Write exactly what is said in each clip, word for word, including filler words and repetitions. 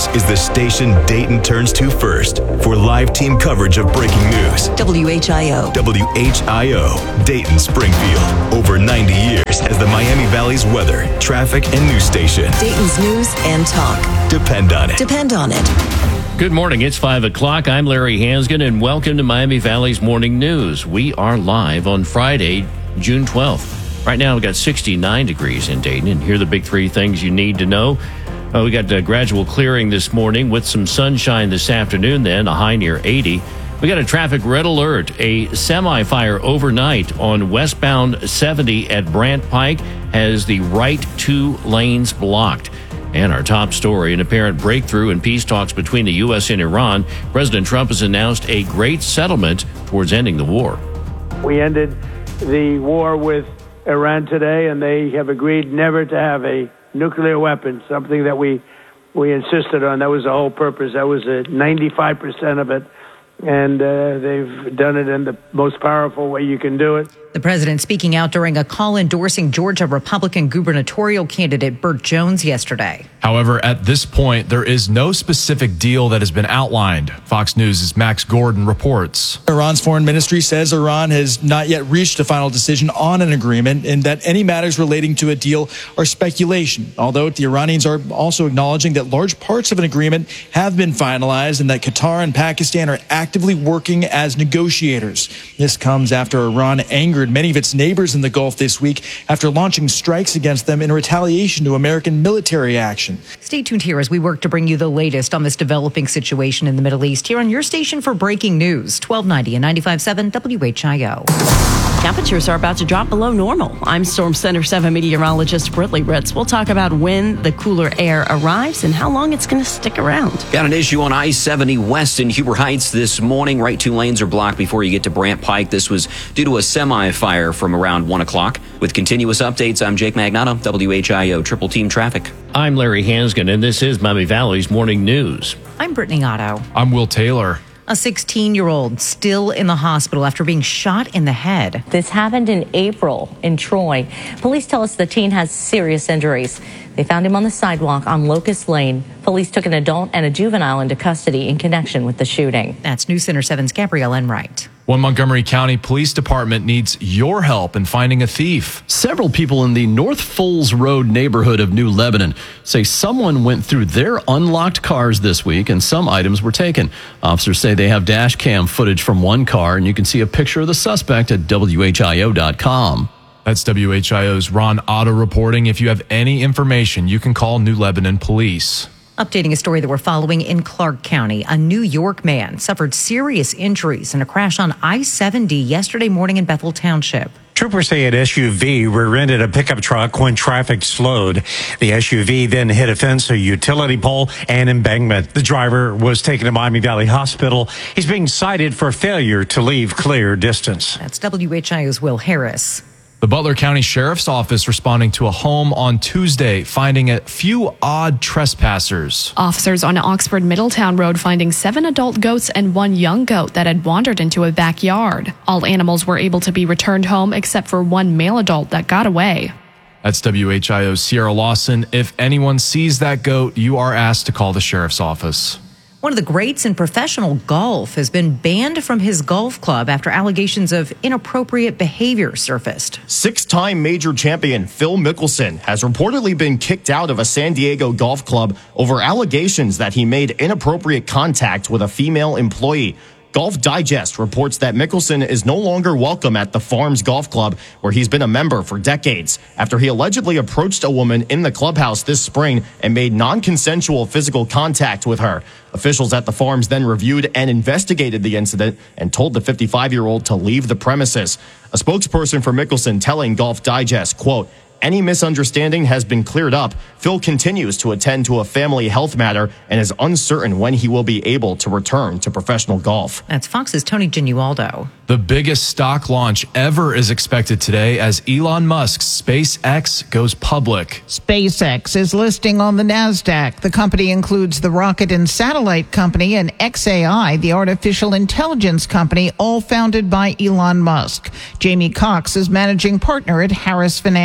is the station Dayton turns to first for live team coverage of breaking news. W H I O. W H I O, Dayton Springfield. Over ninety years as the Miami Valley's weather, traffic, and news station. Dayton's news and talk. Depend on it. Depend on it. Good morning. It's five o'clock. I'm Larry Hansgen, and welcome to Miami Valley's Morning News. We are live on Friday, June twelfth. Right now, we've got sixty-nine degrees in Dayton, and here are the big three things you need to know. Uh, we got a gradual clearing this morning with some sunshine this afternoon, then a high near eighty. We got a traffic red alert, a semi-fire overnight on westbound seventy at Brant Pike has the right two lanes blocked. And our top story, an apparent breakthrough in peace talks between the U S and Iran. President Trump has announced a great settlement towards ending the war. We ended the war with Iran today, and they have agreed never to have a nuclear weapon, something that we we insisted on. That was the whole purpose. That was a ninety-five percent of it. And uh, they've done it in the most powerful way you can do it. The president speaking out during a call endorsing Georgia Republican gubernatorial candidate Burt Jones yesterday. However, at this point, there is no specific deal that has been outlined. Fox News' Max Gordon reports. Iran's foreign ministry says Iran has not yet reached a final decision on an agreement and that any matters relating to a deal are speculation, although the Iranians are also acknowledging that large parts of an agreement have been finalized and that Qatar and Pakistan are actively working as negotiators. This comes after Iran angered many of its neighbors in the Gulf this week after launching strikes against them in retaliation to American military action. Stay tuned here as we work to bring you the latest on this developing situation in the Middle East here on your station for breaking news, twelve ninety and ninety-five point seven W H I O. Temperatures are about to drop below normal. I'm Storm Center seven meteorologist Britley Ritz. We'll talk about when the cooler air arrives and how long it's going to stick around. Got an issue on I seventy west in Huber Heights this morning. Right two lanes are blocked before you get to Brant Pike. This was due to a semi-fire from around one o'clock. With continuous updates, I'm Jake Magnato, W H I O Triple Team Traffic. I'm Larry Hansgen, and this is Miami Valley's Morning News. I'm Brittany Otto. I'm Will Taylor. A sixteen-year-old still in the hospital after being shot in the head. This happened in April in Troy. Police tell us the teen has serious injuries. They found him on the sidewalk on Locust Lane. Police took an adult and a juvenile into custody in connection with the shooting. That's News Center seven's Gabrielle Enright. One Montgomery County Police Department needs your help in finding a thief. Several people in the North Foles Road neighborhood of New Lebanon say someone went through their unlocked cars this week and some items were taken. Officers say they have dash cam footage from one car, and you can see a picture of the suspect at W H I O dot com. That's W H I O's Ron Otto reporting. If you have any information, you can call New Lebanon Police. Updating a story that we're following in Clark County. A New York man suffered serious injuries in a crash on I seventy yesterday morning in Bethel Township. Troopers say an S U V rear-ended a pickup truck when traffic slowed. The S U V then hit a fence, a utility pole, and embankment. The driver was taken to Miami Valley Hospital. He's being cited for failure to leave clear distance. That's W H I O's Will Harris. The Butler County Sheriff's Office responding to a home on Tuesday, finding a few odd trespassers. Officers on Oxford Middletown Road finding seven adult goats and one young goat that had wandered into a backyard. All animals were able to be returned home except for one male adult that got away. That's W H I O's Sierra Lawson. If anyone sees that goat, you are asked to call the sheriff's office. One of the greats in professional golf has been banned from his golf club after allegations of inappropriate behavior surfaced. Six-time major champion Phil Mickelson has reportedly been kicked out of a San Diego golf club over allegations that he made inappropriate contact with a female employee. Golf Digest reports that Mickelson is no longer welcome at the Farms Golf Club, where he's been a member for decades, after he allegedly approached a woman in the clubhouse this spring and made non-consensual physical contact with her. Officials at the Farms then reviewed and investigated the incident and told the fifty-five-year-old to leave the premises. A spokesperson for Mickelson telling Golf Digest, quote, "Any misunderstanding has been cleared up. Phil continues to attend to a family health matter and is uncertain when he will be able to return to professional golf." That's Fox's Tony Genualdo. The biggest stock launch ever is expected today as Elon Musk's SpaceX goes public. SpaceX is listing on the NASDAQ. The company includes the rocket and satellite company and X A I, the artificial intelligence company, all founded by Elon Musk. Jamie Cox is managing partner at Harris Financial.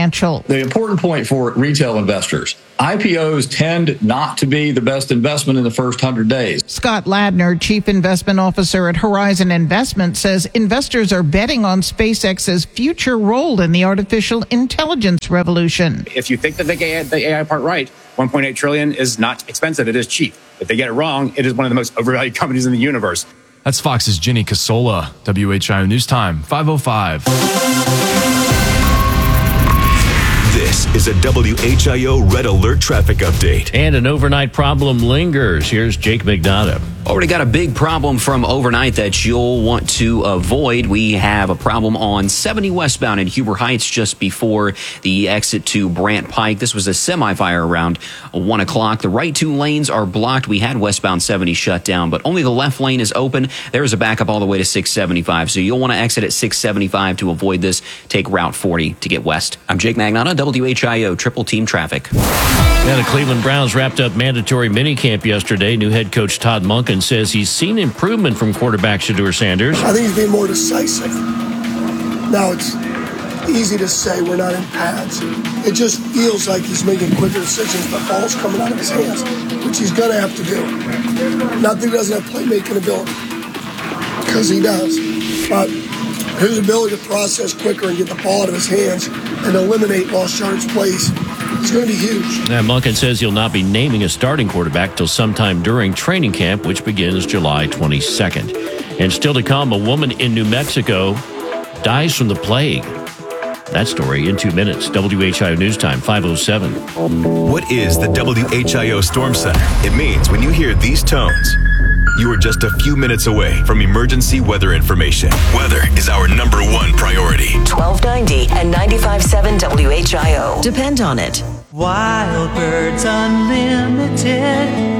The important point for retail investors, I P Os tend not to be the best investment in the first one hundred days. Scott Ladner, Chief Investment Officer at Horizon Investment, says investors are betting on SpaceX's future role in the artificial intelligence revolution. If you think that they get the A I part right, one point eight trillion dollars is not expensive. It is cheap. If they get it wrong, it is one of the most overvalued companies in the universe. That's Fox's Ginny Casola. W H I O News Time, five oh five. This is a W H I O Red Alert traffic update. And an overnight problem lingers. Here's Jake McDonough. Already got a big problem from overnight that you'll want to avoid. We have a problem on seventy westbound in Huber Heights just before the exit to Brant Pike. This was a semi-fire around one o'clock. The right two lanes are blocked. We had westbound seventy shut down, but only the left lane is open. There is a backup all the way to six seventy-five, so you'll want to exit at six seventy-five to avoid this. Take Route forty to get west. I'm Jake Magnotta, W H I O Triple Team Traffic. Now, the Cleveland Browns wrapped up mandatory minicamp yesterday. New head coach Todd Monken says he's seen improvement from quarterback Shedeur Sanders. I think he's being more decisive. Now, it's easy to say we're not in pads. It just feels like he's making quicker decisions, but ball's coming out of his hands, which he's going to have to do. Not that he doesn't have playmaking ability, because he does. But his ability to process quicker and get the ball out of his hands and eliminate lost yardage plays is going to be huge. Now, Monken says he'll not be naming a starting quarterback till sometime during training camp, which begins July twenty-second. And still to come, a woman in New Mexico dies from the plague. That story in two minutes. W H I O News Time, five oh seven. What is the W H I O Storm Center? It means when you hear these tones, you are just a few minutes away from emergency weather information. Weather is our number one priority. twelve ninety and ninety-five point seven W H I O. Depend on it. Wild Birds Unlimited.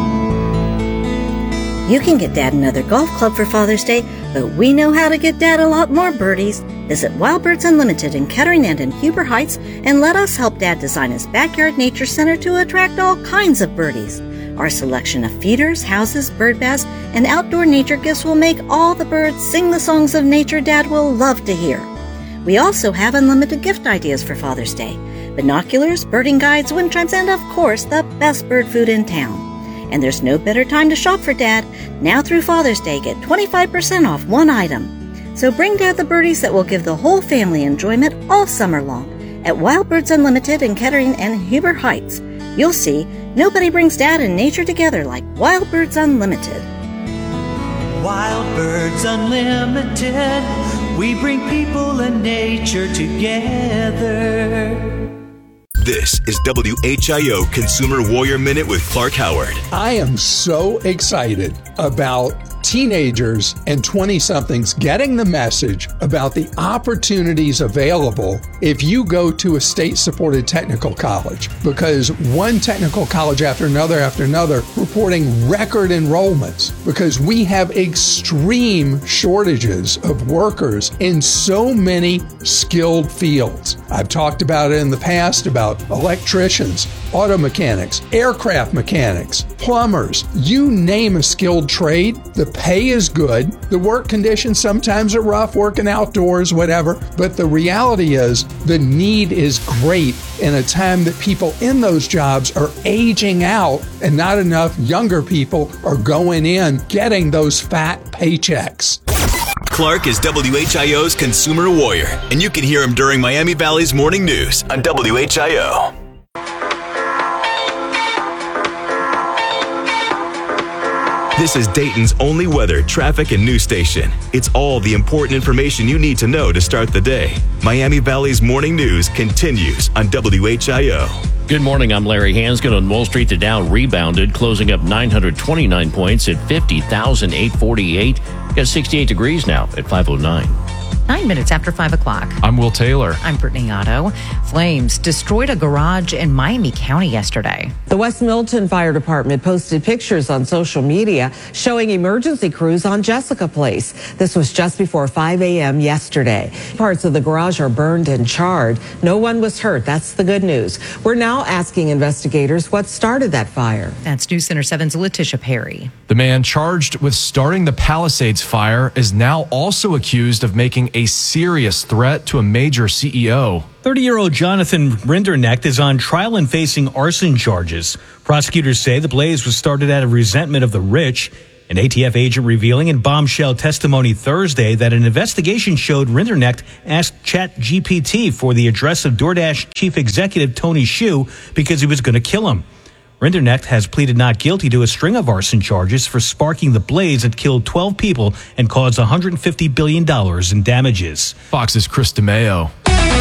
You can get Dad another golf club for Father's Day, but we know how to get Dad a lot more birdies. Visit Wild Birds Unlimited in Kettering and in Huber Heights and let us help Dad design his backyard nature center to attract all kinds of birdies. Our selection of feeders, houses, bird baths, and outdoor nature gifts will make all the birds sing the songs of nature Dad will love to hear. We also have unlimited gift ideas for Father's Day. Binoculars, birding guides, wind chimes, and of course, the best bird food in town. And there's no better time to shop for Dad. Now through Father's Day, get twenty-five percent off one item. So bring Dad the birdies that will give the whole family enjoyment all summer long at Wild Birds Unlimited in Kettering and Huber Heights. You'll see, nobody brings Dad and nature together like Wild Birds Unlimited. Wild Birds Unlimited, we bring people and nature together. This is W H I O Consumer Warrior Minute with Clark Howard. I am so excited about teenagers and twenty-somethings getting the message about the opportunities available if you go to a state-supported technical college, because one technical college after another after another reporting record enrollments because we have extreme shortages of workers in so many skilled fields. I've talked about it in the past about electricians, auto mechanics, aircraft mechanics, plumbers, you name a skilled trade. The pay is good. The work conditions sometimes are rough, working outdoors, whatever. But the reality is the need is great in a time that people in those jobs are aging out and not enough younger people are going in getting those fat paychecks. Clark is W H I O's Consumer Warrior, and you can hear him during Miami Valley's Morning News on W H I O. This is Dayton's only weather, traffic, and news station. It's all the important information you need to know to start the day. Miami Valley's Morning News continues on W H I O. Good morning, I'm Larry Hanskin. On Wall Street, the Dow rebounded, closing up nine hundred twenty-nine points at fifty thousand eight hundred forty-eight. Got sixty-eight degrees now at five oh nine. Nine minutes after five o'clock. I'm Will Taylor. I'm Brittany Otto. Flames destroyed a garage in Miami County yesterday. The West Milton Fire Department posted pictures on social media showing emergency crews on Jessica Place. This was just before five a.m. yesterday. Parts of the garage are burned and charred. No one was hurt. That's the good news. We're now asking investigators what started that fire. That's News Center seven's Letitia Perry. The man charged with starting the Palisades fire is now also accused of making a serious threat to a major C E O. thirty-year-old Jonathan Rinderknecht is on trial and facing arson charges. Prosecutors say the blaze was started out of resentment of the rich. An A T F agent revealing in bombshell testimony Thursday that an investigation showed Rinderknecht asked ChatGPT for the address of DoorDash chief executive Tony Xu because he was going to kill him. Rinderknecht has pleaded not guilty to a string of arson charges for sparking the blaze that killed twelve people and caused one hundred fifty billion dollars in damages. Fox's Chris DeMeo.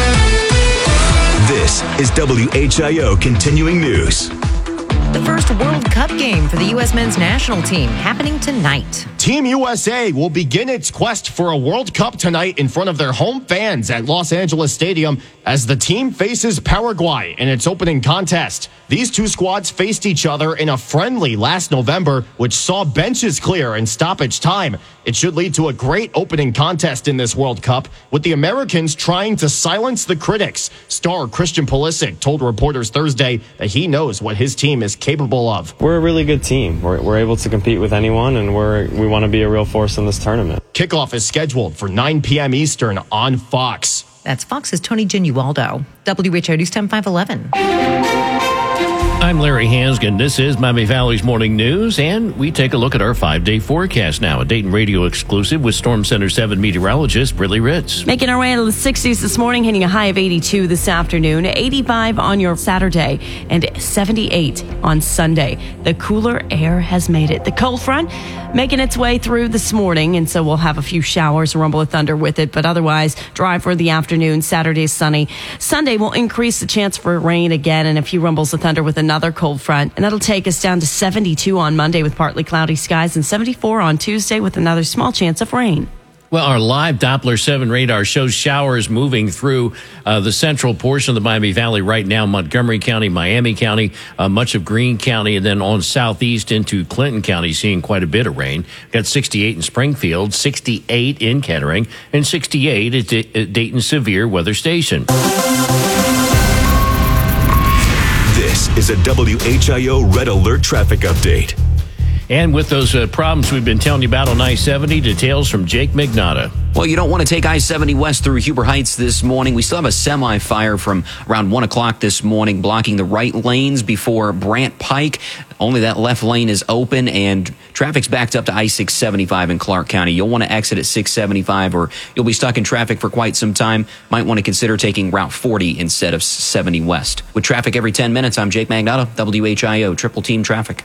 This is W H I O Continuing News. The first World Cup game for the U S men's national team happening tonight. Team U S A will begin its quest for a World Cup tonight in front of their home fans at Los Angeles Stadium as the team faces Paraguay in its opening contest. These two squads faced each other in a friendly last November, which saw benches clear in stoppage time. It should lead to a great opening contest in this World Cup, with the Americans trying to silence the critics. Star Christian Pulisic told reporters Thursday that he knows what his team is capable of. We're a really good team. We're, we're able to compete with anyone, and we're, we want to be a real force in this tournament. Kickoff is scheduled for nine p.m. Eastern on Fox. That's Fox's Tony Genualdo. W H O News Time five eleven. I'm Larry Hansgen. This is Miami Valley's Morning News, and we take a look at our five-day forecast now. A Dayton Radio exclusive with Storm Center seven meteorologist Brittany Ritz. Making our way into the sixties this morning, hitting a high of eighty-two this afternoon, eighty-five on your Saturday, and seventy-eight on Sunday. The cooler air has made it. The cold front making its way through this morning, and so we'll have a few showers, a rumble of thunder with it, but otherwise dry for the afternoon. Saturday is sunny. Sunday will increase the chance for rain again and a few rumbles of thunder with another cold front, and that'll take us down to seventy-two on Monday with partly cloudy skies and seventy-four on Tuesday with another small chance of rain. Well, our live Doppler seven radar shows showers moving through uh, the central portion of the Miami Valley right now, Montgomery County, Miami County, uh, much of Greene County, and then on southeast into Clinton County, seeing quite a bit of rain. Got sixty-eight in Springfield, sixty-eight in Kettering, and sixty-eight at, D- at Dayton Severe Weather Station. This is a W H I O Red Alert traffic update. And with those uh, problems we've been telling you about on I seventy, details from Jake Magnotta. Well, you don't want to take I seventy west through Huber Heights this morning. We still have a semi-fire from around one o'clock this morning, blocking the right lanes before Brant Pike. Only that left lane is open, and traffic's backed up to I six seventy-five in Clark County. You'll want to exit at six seventy-five, or you'll be stuck in traffic for quite some time. Might want to consider taking Route forty instead of seventy west. With traffic every ten minutes, I'm Jake Magnotta, W H I O, Triple Team Traffic.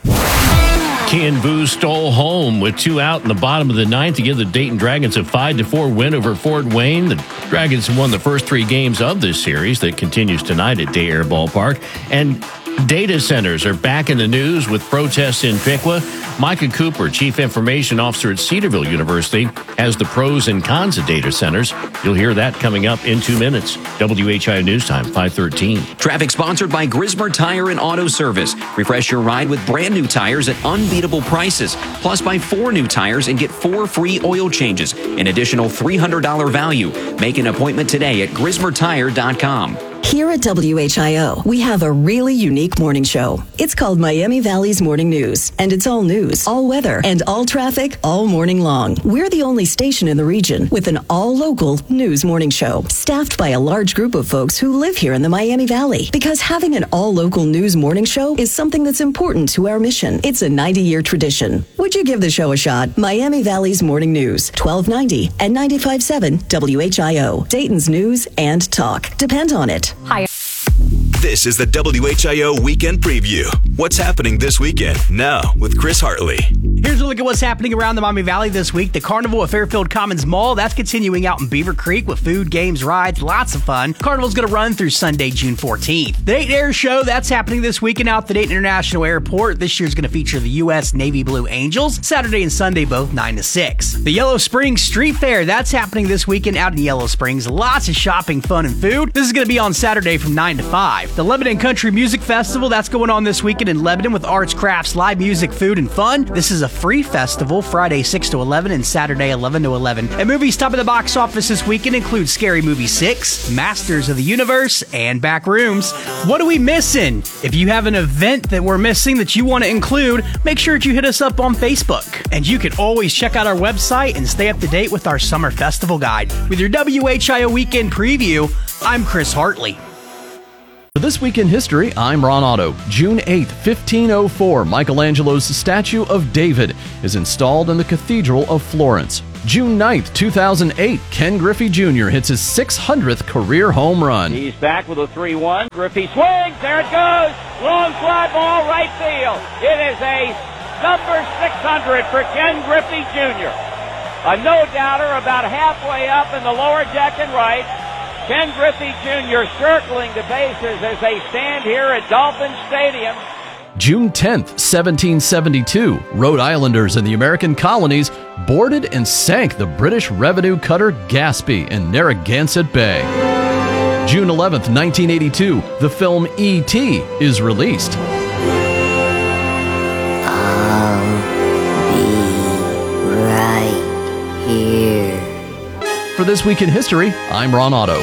Ken Boo stole home with two out in the bottom of the ninth to give the Dayton Dragons a five to four win over Fort Wayne. The Dragons won the first three games of this series that continues tonight at Day Air Ballpark. And data centers are back in the news with protests in Piqua. Micah Cooper, Chief Information Officer at Cedarville University, has the pros and cons of data centers. You'll hear that coming up in two minutes. W H I O News Time, five thirteen. Traffic sponsored by Grismer Tire and Auto Service. Refresh your ride with brand new tires at unbeatable prices. Plus, buy four new tires and get four free oil changes. An additional three hundred dollars value. Make an appointment today at grismer tire dot com. Here at W H I O, we have a really unique morning show. It's called Miami Valley's Morning News, and it's all news, all weather, and all traffic all morning long. We're the only station in the region with an all-local news morning show, staffed by a large group of folks who live here in the Miami Valley. Because having an all-local news morning show is something that's important to our mission. It's a ninety-year tradition. Would you give the show a shot? Miami Valley's Morning News, twelve ninety and ninety-five point seven W H I O, Dayton's news and talk. Depend on it. Hi. This is the W H I O Weekend Preview. What's happening this weekend? Now with Chris Hartley. Here's a look at what's happening around the Miami Valley this week. The Carnival at Fairfield Commons Mall, that's continuing out in Beaver Creek with food, games, rides, lots of fun. Carnival's going to run through Sunday, June fourteenth. The Dayton Air Show, that's happening this weekend out at the Dayton International Airport. This year's going to feature the U S Navy Blue Angels, Saturday and Sunday both nine to six. The Yellow Springs Street Fair, that's happening this weekend out in Yellow Springs. Lots of shopping, fun, and food. This is going to be on Saturday from nine to five. The Lebanon Country Music Festival, that's going on this weekend Market in Lebanon with arts, crafts, live music, food, and fun. This is a free festival, Friday six to eleven and Saturday eleven to eleven. And movies top of the box office this weekend include Scary Movie six, Masters of the Universe, and Backrooms. What are we missing? If you have an event that we're missing that you want to include, make sure that you hit us up on Facebook. And you can always check out our website and stay up to date with our Summer Festival Guide. With your W H I O Weekend Preview, I'm Chris Hartley. For This Week in History, I'm Ron Otto. June eighth, fifteen oh four, Michelangelo's statue of David is installed in the Cathedral of Florence. June ninth, two thousand eight, Ken Griffey Junior hits his six hundredth career home run. He's back with a three one. Griffey swings. There it goes. Long fly ball, right field. It is a number six hundred for Ken Griffey Junior A no-doubter about halfway up in the lower deck and right. Ken Griffey Junior circling the bases as they stand here at Dolphin Stadium. June tenth, seventeen seventy-two, Rhode Islanders in the American colonies boarded and sank the British revenue cutter Gaspee in Narragansett Bay. June eleventh, nineteen eighty-two, the film E T is released. I'll be right here. For This Week in History, I'm Ron Otto.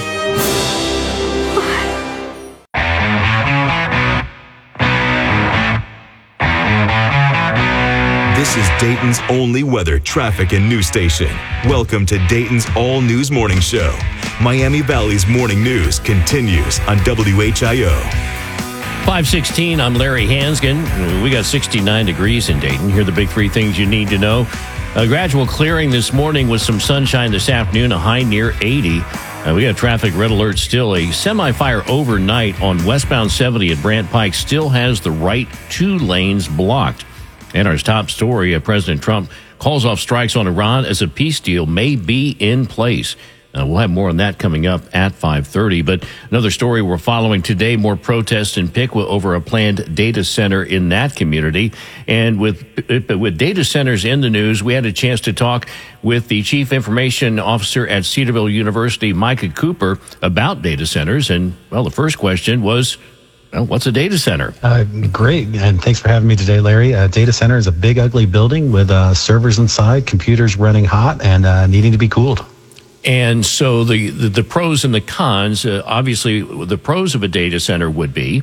This is Dayton's only weather, traffic, and news station. Welcome to Dayton's All News Morning Show. Miami Valley's morning news continues on W H I O. five sixteen, I'm Larry Hansgen. We got sixty-nine degrees in Dayton. Here are the big three things you need to know. A gradual clearing this morning with some sunshine this afternoon, a high near eighty. Uh, we got a traffic red alert still. A semi-fire overnight on westbound seventy at Brant Pike still has the right two lanes blocked. And our top story, uh, President Trump calls off strikes on Iran as a peace deal may be in place. Uh, we'll have more on that coming up at five thirty. But another story we're following today, more protests in Piqua over a planned data center in that community. And with with data centers in the news, we had a chance to talk with the Chief Information Officer at Cedarville University, Micah Cooper, about data centers. And, well, the first question was, well, what's a data center? Uh, great, and thanks for having me today, Larry. A data center is a big, ugly building with uh, servers inside, computers running hot, and uh, needing to be cooled. And so the, the, the pros and the cons, uh, obviously the pros of a data center would be?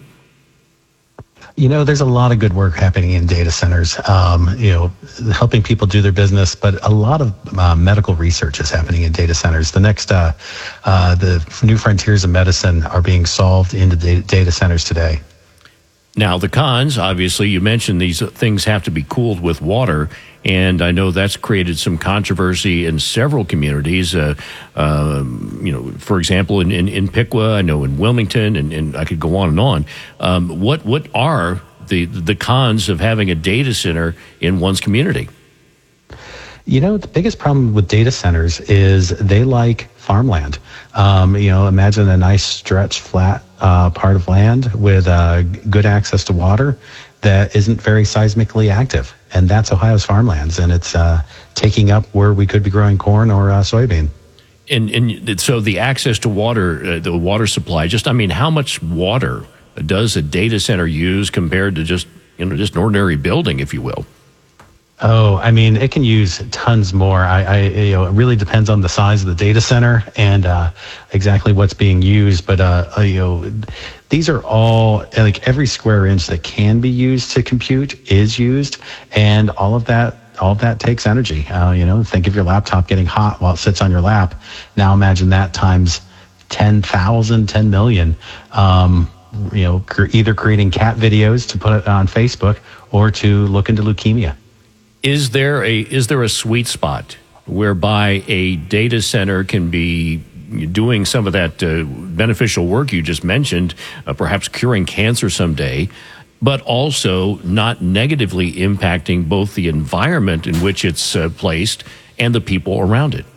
You know, there's a lot of good work happening in data centers, um, you know, helping people do their business, but a lot of uh, medical research is happening in data centers. The next, uh, uh, the new frontiers of medicine are being solved in the data centers today. Now, the cons, obviously, you mentioned these things have to be cooled with water, and I know that's created some controversy in several communities. Uh, uh, you know, for example, in, in, in Piqua, I know in Wilmington, and, and I could go on and on. Um, what what are the the cons of having a data center in one's community? You know, the biggest problem with data centers is they like farmland. Um, you know, imagine a nice stretch, flat uh, part of land with uh, good access to water that isn't very seismically active. And that's Ohio's farmlands. And it's uh, taking up where we could be growing corn or uh, soybean. And, and so the access to water, uh, the water supply, just, I mean, how much water does a data center use compared to just, you know, just an ordinary building, if you will? Oh, I mean, it can use tons more. I, I, you know, it really depends on the size of the data center and uh, exactly what's being used. But uh, you know, these are all like every square inch that can be used to compute is used, and all of that, all of that takes energy. Uh, you know, think of your laptop getting hot while it sits on your lap. Now imagine that times ten thousand, ten million. Um, you know, cr- either creating cat videos to put it on Facebook or to look into leukemia. Is there a is there a sweet spot whereby a data center can be doing some of that uh, beneficial work you just mentioned, uh, perhaps curing cancer someday, but also not negatively impacting both the environment in which it's uh, placed and the people around it?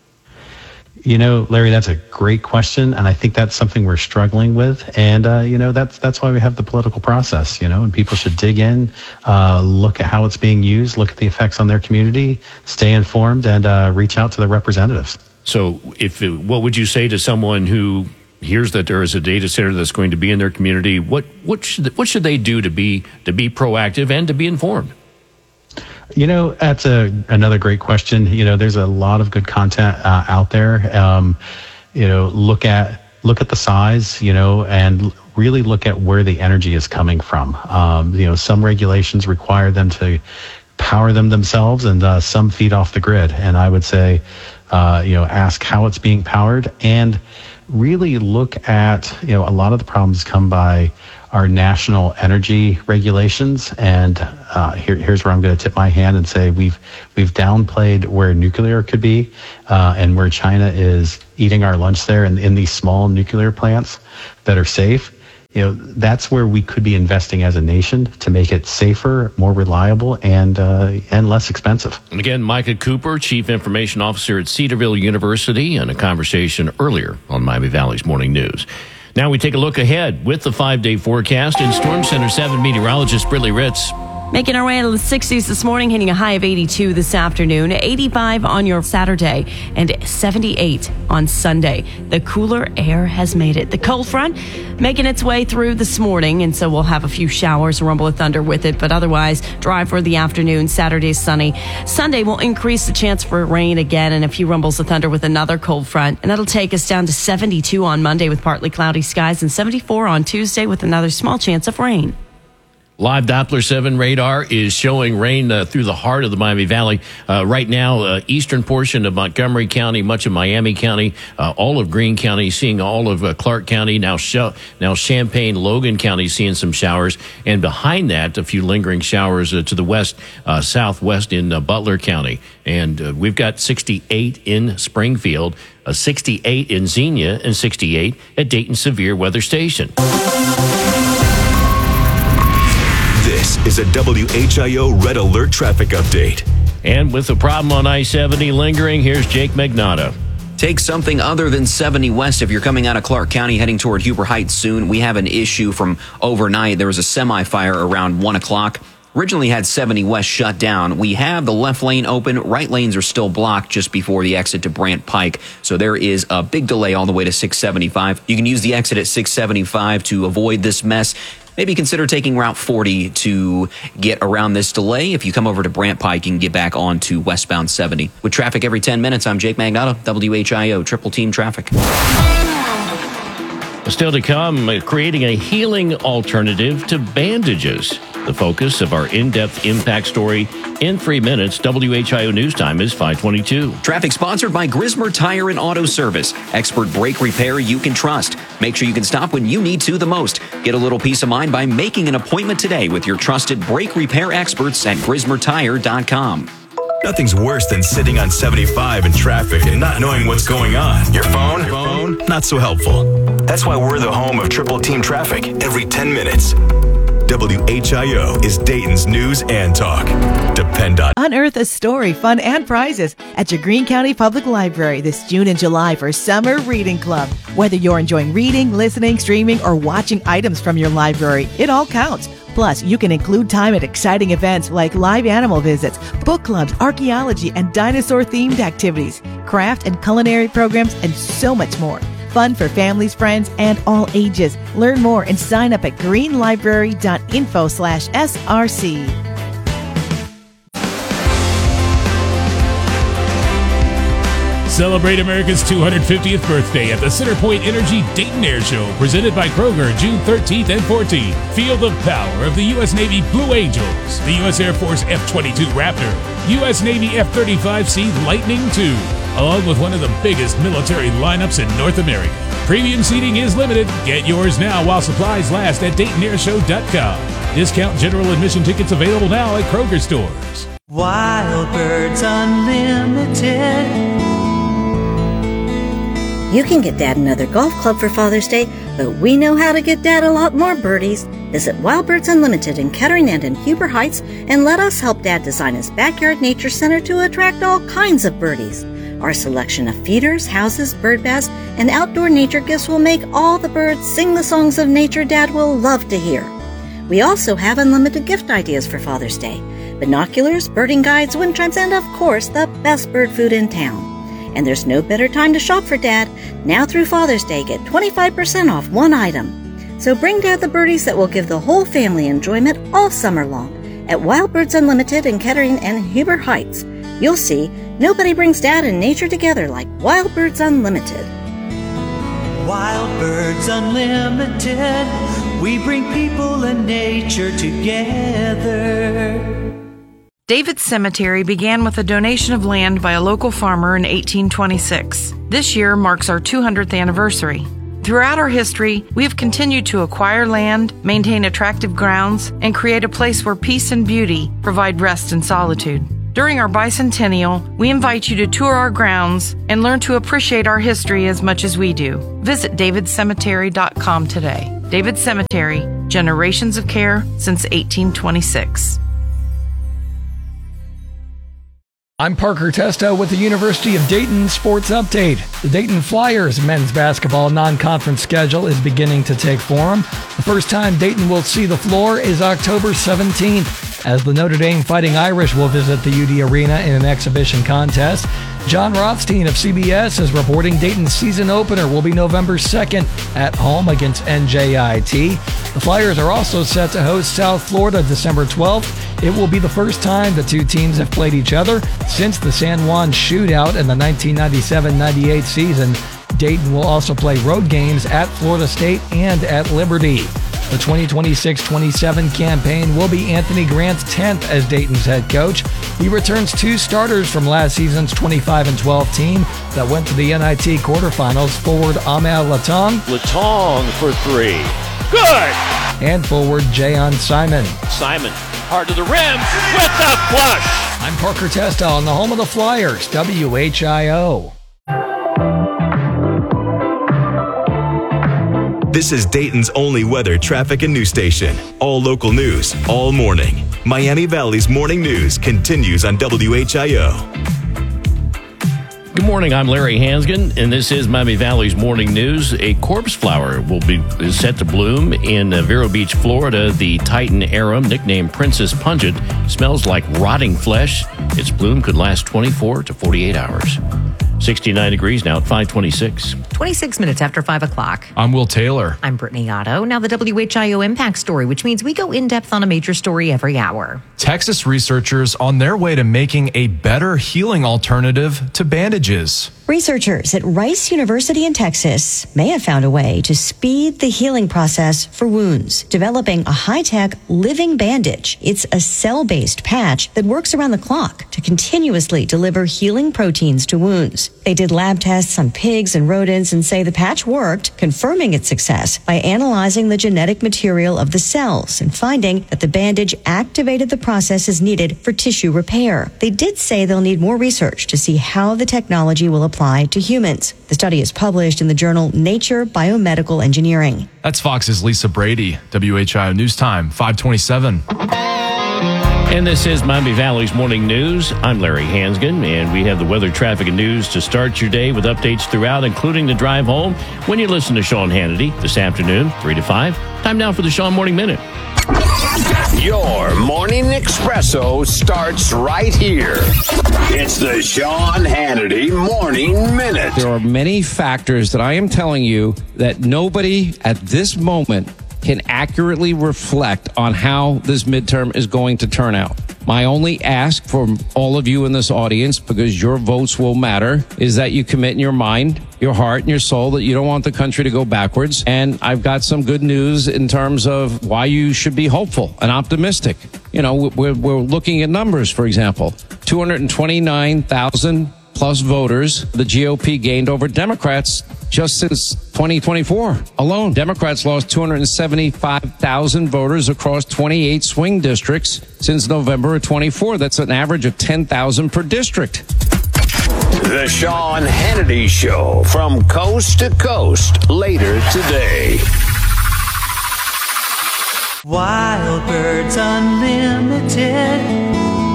You know, Larry, that's a great question, and I think that's something we're struggling with. And uh, you know, that's that's why we have the political process. You know, and people should dig in, uh, look at how it's being used, look at the effects on their community, stay informed, and uh, reach out to their representatives. So, if it, what would you say to someone who hears that there is a data center that's going to be in their community, what what should what should they do to be to be proactive and to be informed? You know, that's a another great question. You know, there's a lot of good content uh, out there. Um, you know, look at look at the size. You know, and really look at where the energy is coming from. Um, you know, some regulations require them to power them themselves, and uh, some feed off the grid. And I would say, uh, you know, ask how it's being powered, and really look at, you know, a lot of the problems come by our national energy regulations. And uh, here, here's where I'm going to tip my hand and say we've we've downplayed where nuclear could be, uh, and where China is eating our lunch there, and in these small nuclear plants that are safe. You know, that's where we could be investing as a nation to make it safer, more reliable, and uh, and less expensive. And again, Micah Cooper, Chief Information Officer at Cedarville University, in a conversation earlier on Miami Valley's Morning News. Now we take a look ahead with the five-day forecast and Storm Center seven meteorologist Britley Ritz. Making our way into the sixties this morning, hitting a high of eighty-two this afternoon, eighty-five on your Saturday, and seventy-eight on Sunday. The cooler air has made it. The cold front making its way through this morning, and so we'll have a few showers, rumble of thunder with it, but otherwise dry for the afternoon. Saturday's sunny. Sunday will increase the chance for rain again and a few rumbles of thunder with another cold front, and that'll take us down to seventy-two on Monday with partly cloudy skies, and seventy-four on Tuesday with another small chance of rain. Live Doppler seven radar is showing rain uh, through the heart of the Miami Valley. Uh, right now, uh, eastern portion of Montgomery County, much of Miami County, uh, all of Greene County, seeing all of uh, Clark County, now Sh- now Champaign, Logan County seeing some showers. And behind that, a few lingering showers uh, to the west, uh, southwest in uh, Butler County. And uh, we've got sixty-eight in Springfield, uh, sixty-eight in Xenia, and sixty-eight at Dayton Severe Weather Station. This is a W H I O Red Alert traffic update. And with the problem on I seventy lingering, here's Jake Magnotta. Take something other than seventy west if you're coming out of Clark County heading toward Huber Heights soon. We have an issue from overnight. There was a semi-fire around one o'clock. Originally had seventy west shut down. We have the left lane open. Right lanes are still blocked just before the exit to Brant Pike. So there is a big delay all the way to six seventy-five. You can use the exit at six seventy-five to avoid this mess. Maybe consider taking Route forty to get around this delay. If you come over to Brant Pike, you can get back on to westbound seventy. With traffic every ten minutes, I'm Jake Magnotta, W H I O Triple Team Traffic. Still to come, uh, creating a healing alternative to bandages. The focus of our in-depth impact story in three minutes. W H I O News Time is five twenty-two. Traffic sponsored by Grismer Tire and Auto Service. Expert brake repair you can trust. Make sure you can stop when you need to the most. Get a little peace of mind by making an appointment today with your trusted brake repair experts at grismer tire dot com. Nothing's worse than sitting on seventy-five in traffic and not knowing what's going on. Your phone? Phone? Not so helpful. That's why we're the home of Triple Team Traffic every ten minutes. W H I O is Dayton's news and talk. Depend on. Unearth a story, fun, and prizes at your Greene County Public Library this June and July for Summer Reading Club. Whether you're enjoying reading, listening, streaming, or watching items from your library, it all counts. Plus, you can include time at exciting events like live animal visits, book clubs, archaeology, and dinosaur-themed activities, craft and culinary programs, and so much more. Fun for families, friends, and all ages. Learn more and sign up at greenlibrary.info slash SRC. Celebrate America's two hundred fiftieth birthday at the Centerpoint Energy Dayton Air Show, presented by Kroger, June thirteenth and fourteenth. Feel the power of the U S Navy Blue Angels, the U S Air Force F twenty-two Raptor, U S Navy F thirty-five C Lightning two, along with one of the biggest military lineups in North America. Premium seating is limited. Get yours now while supplies last at Dayton Air Show dot com. Discount general admission tickets available now at Kroger stores. Wild Birds Unlimited. You can get Dad another golf club for Father's Day, but we know how to get Dad a lot more birdies. Visit Wild Birds Unlimited in Kettering and in Huber Heights and let us help Dad design his backyard nature center to attract all kinds of birdies. Our selection of feeders, houses, bird baths, and outdoor nature gifts will make all the birds sing the songs of nature Dad will love to hear. We also have unlimited gift ideas for Father's Day. Binoculars, birding guides, wind chimes, and of course, the best bird food in town. And there's no better time to shop for Dad. Now through Father's Day, get twenty-five percent off one item. So bring Dad the birdies that will give the whole family enjoyment all summer long at Wild Birds Unlimited in Kettering and Huber Heights. You'll see, nobody brings Dad and nature together like Wild Birds Unlimited. Wild Birds Unlimited, we bring people and nature together. David's Cemetery began with a donation of land by a local farmer in eighteen twenty-six. This year marks our two hundredth anniversary. Throughout our history, we have continued to acquire land, maintain attractive grounds, and create a place where peace and beauty provide rest and solitude. During our bicentennial, we invite you to tour our grounds and learn to appreciate our history as much as we do. Visit david cemetery dot com today. David Cemetery, generations of care since eighteen twenty-six. I'm Parker Testo with the University of Dayton Sports Update. The Dayton Flyers men's basketball non-conference schedule is beginning to take form. The first time Dayton will see the floor is October seventeenth, as the Notre Dame Fighting Irish will visit the U D Arena in an exhibition contest. John Rothstein of C B S is reporting Dayton's season opener will be November second at home against N J I T. The Flyers are also set to host South Florida December twelfth. It will be the first time the two teams have played each other since the San Juan shootout in the nineteen ninety-seven ninety-eight season. Dayton will also play road games at Florida State and at Liberty. The twenty twenty-six twenty-seven campaign will be Anthony Grant's tenth as Dayton's head coach. He returns two starters from last season's twenty-five and twelve team that went to the N I T quarterfinals, forward Amel Latong. Latong for three. Good! And forward Jayon Simon. Simon, hard to the rim, with the flush! I'm Parker Testo on the home of the Flyers, W H I O. This is Dayton's only weather, traffic, and news station. All local news, all morning. Miami Valley's morning news continues on W H I O. Good morning, I'm Larry Hansgen, and this is Miami Valley's morning news. A corpse flower will be is set to bloom in uh, Vero Beach, Florida. The Titan arum, nicknamed Princess Pungent, smells like rotting flesh. Its bloom could last twenty-four to forty-eight hours. sixty-nine degrees now at five twenty-six. twenty-six minutes after five o'clock. I'm Will Taylor. I'm Brittany Otto. Now the W H I O Impact Story, which means we go in depth on a major story every hour. Texas researchers on their way to making a better healing alternative to bandages. Researchers at Rice University in Texas may have found a way to speed the healing process for wounds, developing a high-tech living bandage. It's a cell-based patch that works around the clock to continuously deliver healing proteins to wounds. They did lab tests on pigs and rodents and say the patch worked, confirming its success by analyzing the genetic material of the cells and finding that the bandage activated the processes needed for tissue repair. They did say they'll need more research to see how the technology will apply to humans. The study is published in the journal Nature Biomedical Engineering. That's Fox's Lisa Brady. W H I O News Time, five twenty-seven. And this is Miami Valley's Morning News. I'm Larry Hansgen, and we have the weather, traffic, and news to start your day with updates throughout, including the drive home when you listen to Sean Hannity this afternoon, three to five. Time now for the Sean Morning Minute. Your morning espresso starts right here. It's the Sean Hannity Morning Minute. There are many factors that I am telling you that nobody at this moment can accurately reflect on how this midterm is going to turn out. My only ask from all of you in this audience, because your votes will matter, is that you commit in your mind, your heart, and your soul that you don't want the country to go backwards. And I've got some good news in terms of why you should be hopeful and optimistic. You know, we're, we're looking at numbers, for example, two hundred twenty-nine thousand plus voters the G O P gained over Democrats just since twenty twenty-four alone. Democrats lost two hundred seventy-five thousand voters across twenty-eight swing districts since November of twenty-four. That's an average of ten thousand per district. The Sean Hannity Show from coast to coast later today. Wild Birds Unlimited.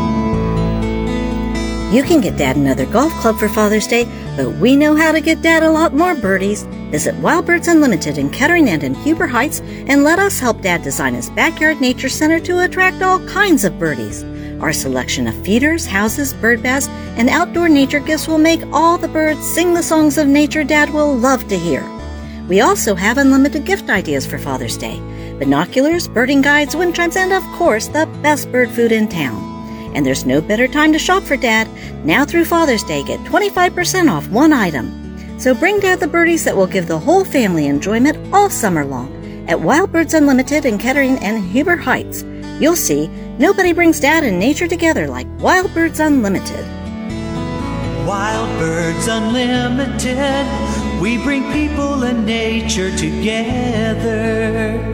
You can get Dad another golf club for Father's Day, but we know how to get Dad a lot more birdies. Visit Wild Birds Unlimited in Kettering and in Huber Heights and let us help Dad design his backyard nature center to attract all kinds of birdies. Our selection of feeders, houses, bird baths, and outdoor nature gifts will make all the birds sing the songs of nature Dad will love to hear. We also have unlimited gift ideas for Father's Day. Binoculars, birding guides, wind chimes, and of course, the best bird food in town. And there's no better time to shop for Dad. Now through Father's Day, get twenty-five percent off one item. So bring Dad the birdies that will give the whole family enjoyment all summer long at Wild Birds Unlimited in Kettering and Huber Heights. You'll see, nobody brings Dad and nature together like Wild Birds Unlimited. Wild Birds Unlimited, we bring people and nature together.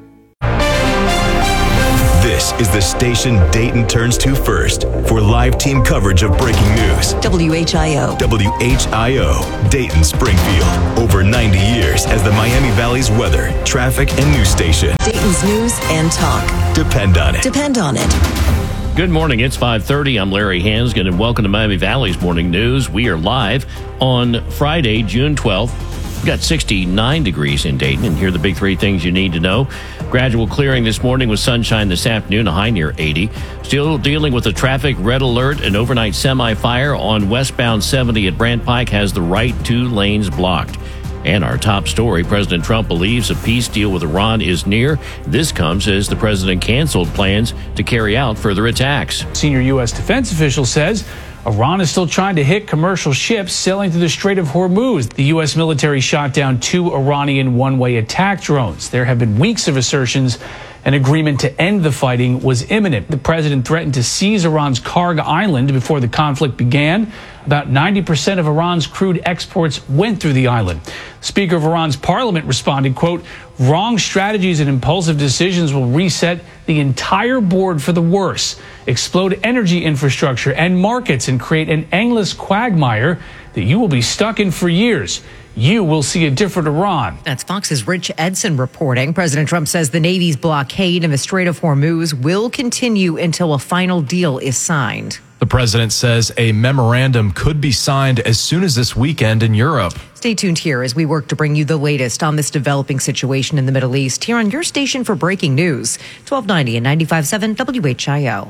This is the station Dayton turns to first for live team coverage of breaking news. W H I O. W H I O, Dayton Springfield. Over ninety years as the Miami Valley's weather, traffic, and news station. Dayton's news and talk. Depend on it. Depend on it. Good morning. It's five thirty. I'm Larry Hansgen, and welcome to Miami Valley's Morning News. We are live on Friday, June twelfth. We've got sixty-nine degrees in Dayton, and here are the big three things you need to know. Gradual clearing this morning with sunshine this afternoon, a high near eighty. Still dealing with a traffic red alert. An overnight semi-fire on westbound seventy at Brant Pike has the right two lanes blocked. And our top story, President Trump believes a peace deal with Iran is near. This comes as the president canceled plans to carry out further attacks. Senior U S defense official says Iran is still trying to hit commercial ships sailing through the Strait of Hormuz. The U S military shot down two Iranian one-way attack drones. There have been weeks of assertions an agreement to end the fighting was imminent. The president threatened to seize Iran's Karg Island before the conflict began. About ninety percent of Iran's crude exports went through the island. Speaker of Iran's parliament responded, quote, wrong strategies and impulsive decisions will reset the entire board for the worse, explode energy infrastructure and markets, and create an endless quagmire that you will be stuck in for years. You will see a different Iran. That's Fox's Rich Edson reporting. President Trump says the Navy's blockade in the Strait of Hormuz will continue until a final deal is signed. The president says a memorandum could be signed as soon as this weekend in Europe. Stay tuned here as we work to bring you the latest on this developing situation in the Middle East here on your station for breaking news, twelve ninety and ninety-five point seven W H I O.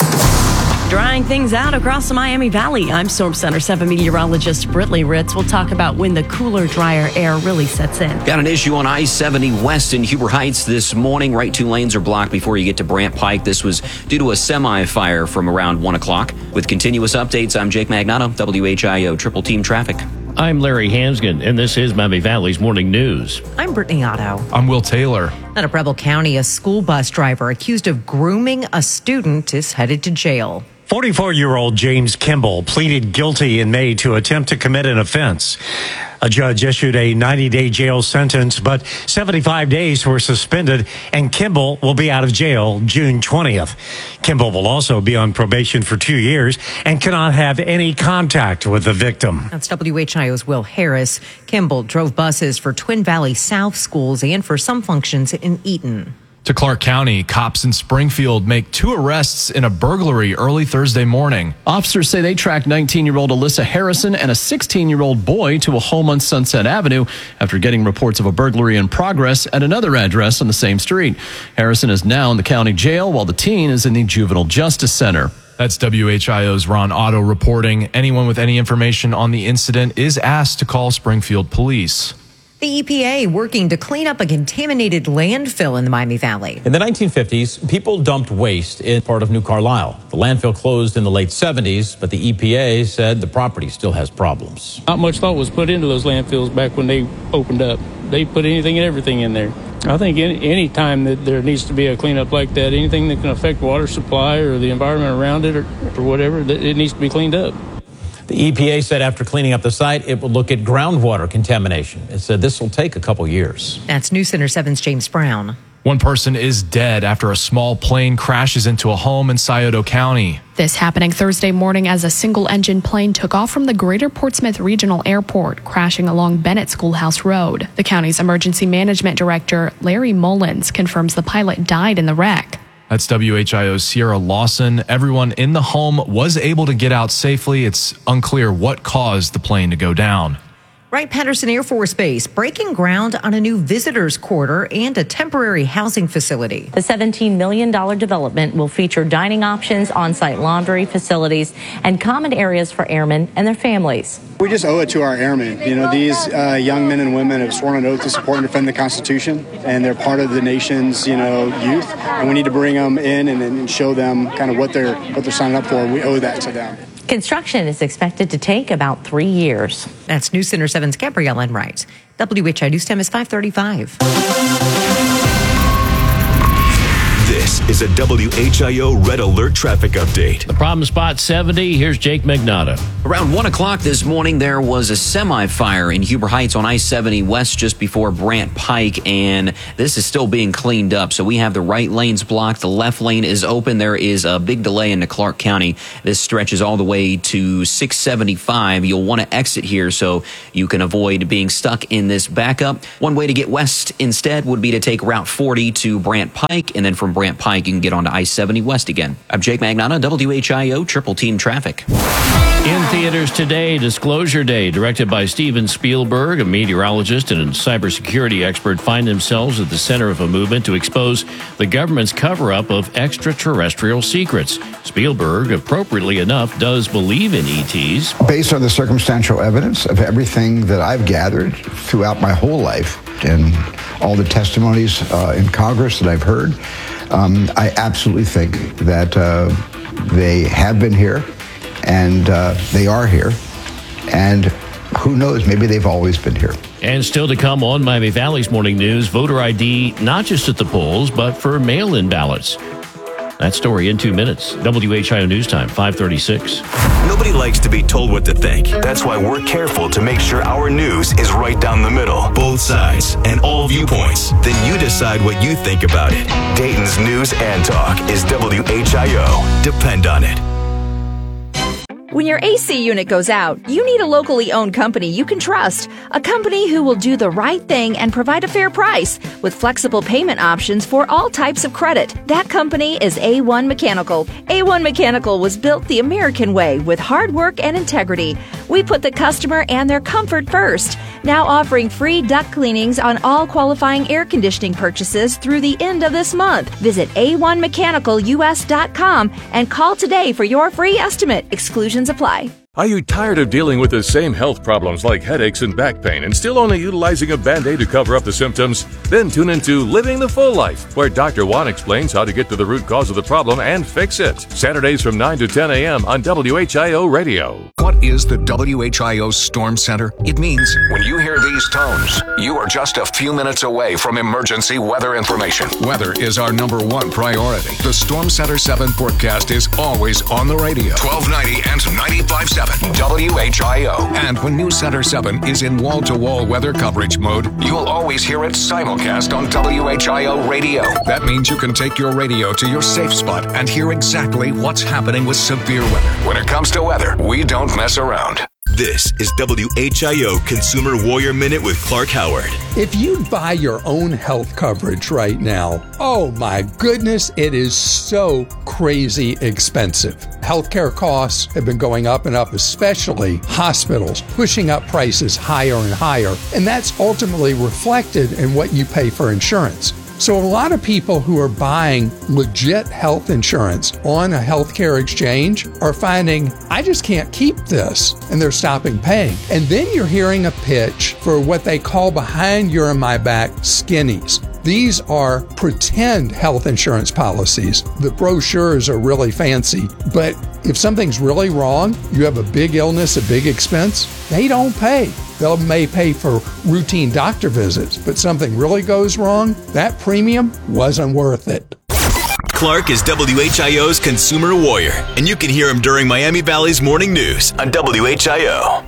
Drying things out across the Miami Valley. I'm Storm Center seven meteorologist Britley Ritz. We'll talk about when the cooler, drier air really sets in. Got an issue on I seventy West in Huber Heights this morning. Right two lanes are blocked before you get to Brant Pike. This was due to a semi-fire from around one o'clock. With continuous updates, I'm Jake Magnato, W H I O Triple Team Traffic. I'm Larry Hansgen, and this is Miami Valley's Morning News. I'm Brittany Otto. I'm Will Taylor. Out of Preble County, a school bus driver accused of grooming a student is headed to jail. forty-four-year-old James Kimball pleaded guilty in May to attempt to commit an offense. A judge issued a ninety-day jail sentence, but seventy-five days were suspended, and Kimball will be out of jail June twentieth. Kimball will also be on probation for two years and cannot have any contact with the victim. That's W H I O's Will Harris. Kimball drove buses for Twin Valley South schools and for some functions in Eaton. To Clark County, cops in Springfield make two arrests in a burglary early Thursday morning. Officers say they tracked nineteen-year-old Alyssa Harrison and a sixteen-year-old boy to a home on Sunset Avenue after getting reports of a burglary in progress at another address on the same street. Harrison is now in the county jail while the teen is in the Juvenile Justice Center. That's W H I O's Ron Otto reporting. Anyone with any information on the incident is asked to call Springfield Police. The E P A working to clean up a contaminated landfill in the Miami Valley. In the nineteen fifties, people dumped waste in part of New Carlisle. The landfill closed in the late seventies, but the E P A said the property still has problems. Not much thought was put into those landfills back when they opened up. They put anything and everything in there. I think any, any time that there needs to be a cleanup like that, anything that can affect water supply or the environment around it or, or whatever, it needs to be cleaned up. The E P A said after cleaning up the site, it will look at groundwater contamination. It said this will take a couple years. That's News Center seven's James Brown. One person is dead after a small plane crashes into a home in Scioto County. This happening Thursday morning as a single-engine plane took off from the Greater Portsmouth Regional Airport, crashing along Bennett Schoolhouse Road. The county's emergency management director, Larry Mullins, confirms the pilot died in the wreck. That's W H I O's Sierra Lawson. Everyone in the home was able to get out safely. It's unclear what caused the plane to go down. Wright-Patterson Air Force Base breaking ground on a new visitors quarter and a temporary housing facility. The seventeen million dollars development will feature dining options, on-site laundry facilities, and common areas for airmen and their families. We just owe it to our airmen. You know, these uh, young men and women have sworn an oath to support and defend the Constitution, and they're part of the nation's, you know, youth. And we need to bring them in and, and show them kind of what they're what they're signing up for. We owe that to them. Construction is expected to take about three years. That's News Center seven's Gabrielle Enright. W H I News Time is five thirty-five. This is a W H I O Red Alert traffic update. The problem spot seventy. Here's Jake Magnotta. Around one o'clock this morning, there was a semi-fire in Huber Heights on I seventy West just before Brant Pike, and this is still being cleaned up. So we have the right lanes blocked. The left lane is open. There is a big delay into Clark County. This stretches all the way to six seventy-five. You'll want to exit here so you can avoid being stuck in this backup. One way to get west instead would be to take Route forty to Brant Pike, and then from Brant Pike, you can get onto I seventy West again. I'm Jake Magnotta, W H I O Triple Team Traffic. In theaters today, Disclosure Day, directed by Steven Spielberg. A meteorologist and a cybersecurity expert find themselves at the center of a movement to expose the government's cover-up of extraterrestrial secrets. Spielberg, appropriately enough, does believe in E Ts. Based on the circumstantial evidence of everything that I've gathered throughout my whole life and all the testimonies uh, in Congress that I've heard, um, I absolutely think that uh, they have been here. And uh, they are here. And who knows, maybe they've always been here. And still to come on Miami Valley's Morning News, voter I D, not just at the polls, but for mail-in ballots. That story in two minutes. W H I O News Time, five thirty-six. Nobody likes to be told what to think. That's why we're careful to make sure our news is right down the middle. Both sides and all viewpoints. Then you decide what you think about it. Dayton's News and Talk is W H I O. Depend on it. When your A C unit goes out, you need a locally owned company you can trust. A company who will do the right thing and provide a fair price with flexible payment options for all types of credit. That company is A one Mechanical. A one Mechanical was built the American way with hard work and integrity. We put the customer and their comfort first. Now offering free duct cleanings on all qualifying air conditioning purchases through the end of this month. Visit A one mechanical U S dot com and call today for your free estimate. Exclusions apply. Are you tired of dealing with the same health problems like headaches and back pain and still only utilizing a Band-Aid to cover up the symptoms? Then tune into Living the Full Life, where Doctor Juan explains how to get to the root cause of the problem and fix it. Saturdays from nine to ten a.m. on W H I O Radio. What is the W H I O Storm Center? It means when you hear these tones, you are just a few minutes away from emergency weather information. Weather is our number one priority. The Storm Center seven forecast is always on the radio. twelve ninety and ninety-five point seven. W H I O. And when News Center seven is in wall-to-wall weather coverage mode, you'll always hear it simulcast on W H I O Radio. That means you can take your radio to your safe spot and hear exactly what's happening with severe weather. When it comes to weather, we don't mess around. This is W H I O Consumer Warrior Minute with Clark Howard. If you buy your own health coverage right now, oh my goodness, it is so crazy expensive. Healthcare costs have been going up and up, especially hospitals, pushing up prices higher and higher, and that's ultimately reflected in what you pay for insurance. So a lot of people who are buying legit health insurance on a healthcare exchange are finding, I just can't keep this, and they're stopping paying. And then you're hearing a pitch for what they call behind your and my back skinnies. These are pretend health insurance policies. The brochures are really fancy, but if something's really wrong, you have a big illness, a big expense, they don't pay. They may pay for routine doctor visits, but something really goes wrong, that premium wasn't worth it. Clark is W H I O's Consumer Warrior, and you can hear him during Miami Valley's Morning News on W H I O.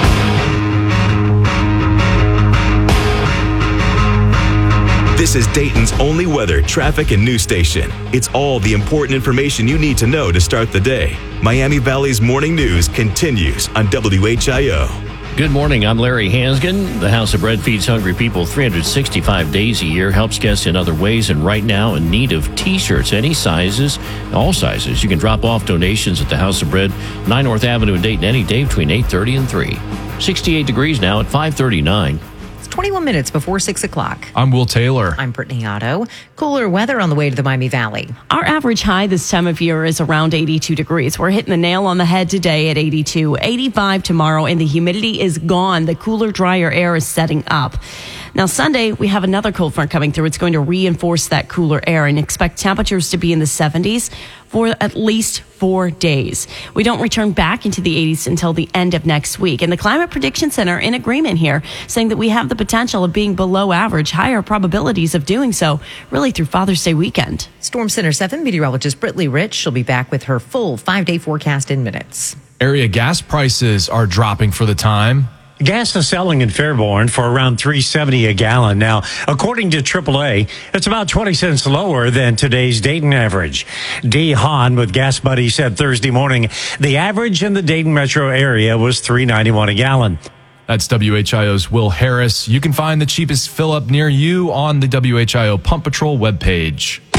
This is Dayton's only weather, traffic, and news station. It's all the important information you need to know to start the day. Miami Valley's Morning News continues on W H I O. Good morning. I'm Larry Hansgen. The House of Bread feeds hungry people three hundred sixty-five days a year, helps guests in other ways, and right now in need of T-shirts, any sizes, all sizes. You can drop off donations at the House of Bread, nine North Avenue in Dayton, any day between eight thirty and three. sixty-eight degrees now at five thirty-nine. twenty-one minutes before six o'clock. I'm Will Taylor. I'm Brittany Otto. Cooler weather on the way to the Miami Valley. Our average high this time of year is around eighty-two degrees. We're hitting the nail on the head today at eighty-two. eighty-five tomorrow, and the humidity is gone. The cooler, drier air is setting up. Now, Sunday, we have another cold front coming through. It's going to reinforce that cooler air and expect temperatures to be in the seventies for at least four days. We don't return back into the eighties until the end of next week. And the Climate Prediction Center in agreement here, saying that we have the potential of being below average, higher probabilities of doing so, really through Father's Day weekend. Storm Center seven meteorologist Brittany Rich. She'll be back with her full five-day forecast in minutes. Area gas prices are dropping for the time. Gas is selling in Fairborn for around three seventy a gallon. Now, according to triple A, it's about twenty cents lower than today's Dayton average. Dee Hahn with Gas Buddy said Thursday morning the average in the Dayton metro area was three ninety-one a gallon. That's W H I O's Will Harris. You can find the cheapest fill-up near you on the W H I O Pump Patrol webpage.